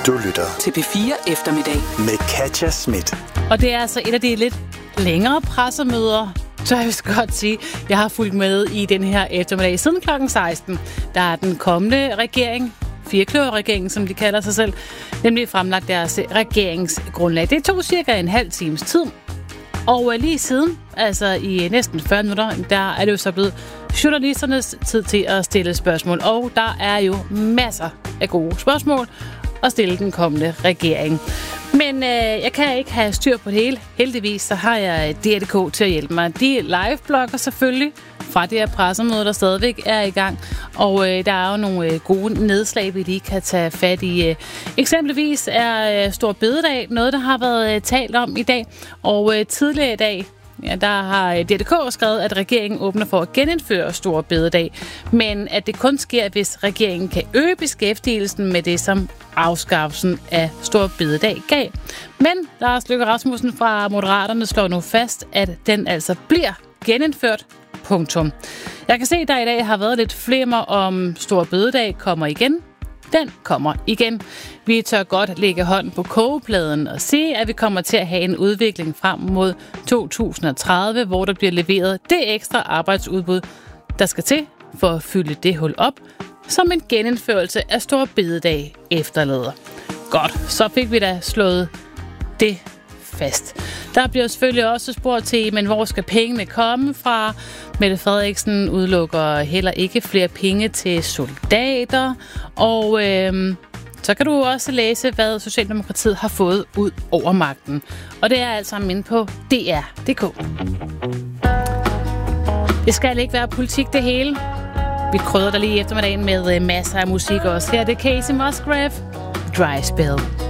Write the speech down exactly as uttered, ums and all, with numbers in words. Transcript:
Du lytter til P fire Eftermiddag med Katja Schmidt. Og det er altså et af de lidt længere pressemøder, så jeg vil godt sige, jeg har fulgt med i den her eftermiddag. Siden klokken seksten, der er den kommende regering, firekløverregeringen, som de kalder sig selv, nemlig fremlagt deres regeringsgrundlag. Det tog cirka en halv times tid. Og lige siden, altså i næsten fyrre minutter, der er det jo så blevet journalisternes tid til at stille spørgsmål. Og der er jo masser af gode spørgsmål at stille den kommende regering. Men øh, jeg kan ikke have styr på det hele. Heldigvis så har jeg D R D K til at hjælpe mig. De live-blogger selvfølgelig fra det her pressemøde, der stadigvæk er i gang. Og øh, der er jo nogle øh, gode nedslag, vi lige kan tage fat i. Øh, eksempelvis er øh, Stor Bededag noget, der har været øh, talt om i dag. Og øh, tidligere i dag, ja, der har D R D K skrevet, at regeringen åbner for at genindføre Stor Bededag, men at det kun sker, hvis regeringen kan øge beskæftigelsen med det, som afskaffelsen af Stor Bededag gav. Men Lars Løkke Rasmussen fra Moderaterne slår nu fast, at den altså bliver genindført. Punktum. Jeg kan se, at der i dag har været lidt flimmer om Stor Bededag kommer igen. Den kommer igen. Vi tør godt lægge hånden på kogepladen og sige, at vi kommer til at have en udvikling frem mod to tusind og tredive, hvor der bliver leveret det ekstra arbejdsudbud, der skal til for at fylde det hul op, som en genindførelse af Stor Bededag efterlader. Godt, så fik vi da slået det fast. Der bliver selvfølgelig også spurgt til, men hvor skal pengene komme fra? Mette Frederiksen udelukker heller ikke flere penge til soldater. Og øhm, så kan du også læse, hvad Socialdemokratiet har fået ud over magten. Og det er altså inde på D R punktum D K. Det skal ikke være politik det hele. Vi krydder der lige eftermiddagen med masser af musik også. Her er det Casey Musgrave, Dry Spell.